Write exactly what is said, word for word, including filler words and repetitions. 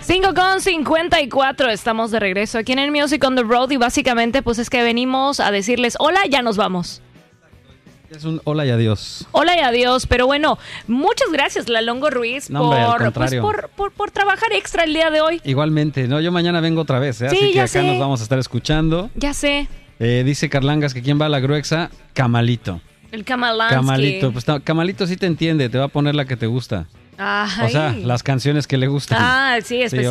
cinco con cincuenta y cuatro, estamos de regreso aquí en el Music on the Road y básicamente pues es que venimos a decirles hola, ya nos vamos. Es un hola y adiós. Hola y adiós, pero bueno, muchas gracias Lalongo Ruiz no, hombre, por, pues, por, por, por trabajar extra el día de hoy. Igualmente, no, yo mañana vengo otra vez, ¿eh? Sí, así que acá sé. nos vamos a estar escuchando. Ya sé. Eh, dice Carlangas que quién va a la gruexa, Camalito. El Kamalansky. Camalito, pues no, Camalito sí te entiende, te va a poner la que te gusta. Ay. O sea, las canciones que le gustan. Ah, sí, específicamente.